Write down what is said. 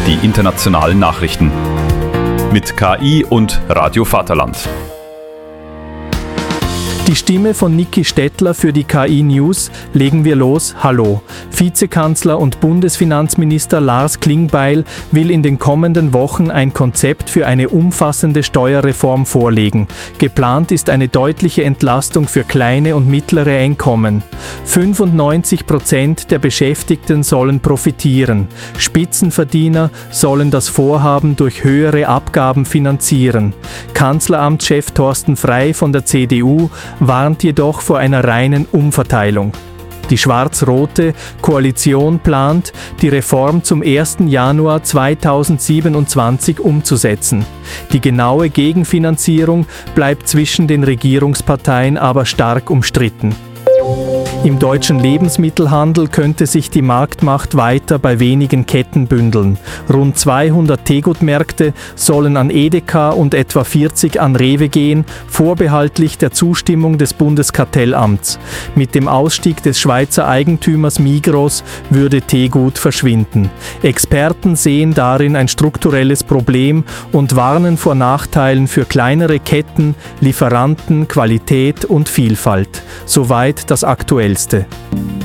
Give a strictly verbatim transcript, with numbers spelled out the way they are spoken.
die internationalen Nachrichten. Mit K I und Radio Vaterland. Die Stimme von Niki Stettler für die K I-News. Legen wir los. Hallo. Vizekanzler und Bundesfinanzminister Lars Klingbeil will in den kommenden Wochen ein Konzept für eine umfassende Steuerreform vorlegen. Geplant ist eine deutliche Entlastung für kleine und mittlere Einkommen. fünfundneunzig Prozent der Beschäftigten sollen profitieren. Spitzenverdiener sollen das Vorhaben durch höhere Abgaben finanzieren. Kanzleramtschef Thorsten Frey von der C D U warnt jedoch vor einer reinen Umverteilung. Die schwarz-rote Koalition plant, die Reform zum ersten Januar zweitausendsiebenundzwanzig umzusetzen. Die genaue Gegenfinanzierung bleibt zwischen den Regierungsparteien aber stark umstritten. Im deutschen Lebensmittelhandel könnte sich die Marktmacht weiter bei wenigen Ketten bündeln. Rund zweihundert Tegut-Märkte sollen an Edeka und etwa vierzig an Rewe gehen, vorbehaltlich der Zustimmung des Bundeskartellamts. Mit dem Ausstieg des Schweizer Eigentümers Migros würde Tegut verschwinden. Experten sehen darin ein strukturelles Problem und warnen vor Nachteilen für kleinere Ketten, Lieferanten, Qualität und Vielfalt. Soweit das Aktuellste.